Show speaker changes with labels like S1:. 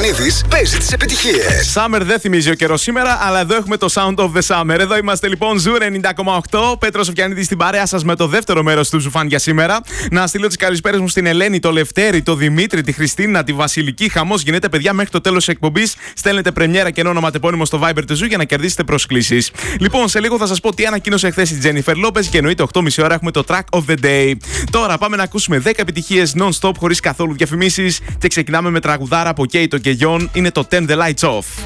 S1: Ιωαννίδης παίζει τις επιτυχίες.
S2: Summer δεν θυμίζει ο καιρός σήμερα, αλλά εδώ έχουμε το Sound of the Summer. Εδώ είμαστε λοιπόν, Ζου 90,8. Πέτρος Οφιαννίδης στην παρέα σας με το δεύτερο μέρος του Ζουφάν για σήμερα. Να στείλω τις καλησπέρες μου στην Ελένη, το Λευτέρη, το Δημήτρη, τη Χριστίνα, τη Βασιλική. Χαμός γίνεται, παιδιά, μέχρι το τέλος της εκπομπής. Στέλνετε πρεμιέρα και ένα ονοματεπώνυμο στο Viber του Ζου για να κερδίσετε προσκλήσεις. Λοιπόν, σε λίγο θα σας πω τι ανακοίνωσε χθες η Τζένιφερ Λόπες και εννοείται 8.30 ώρα έχουμε το Track of the Day. Τώρα πάμε να ακούσουμε 10 επιτυχίες non-stop χωρίς καθόλου διαφημίσεις και ξεκινάμε με τραγουδάρα από Κέιτο και Γιον. Είναι το Turn the Lights Off.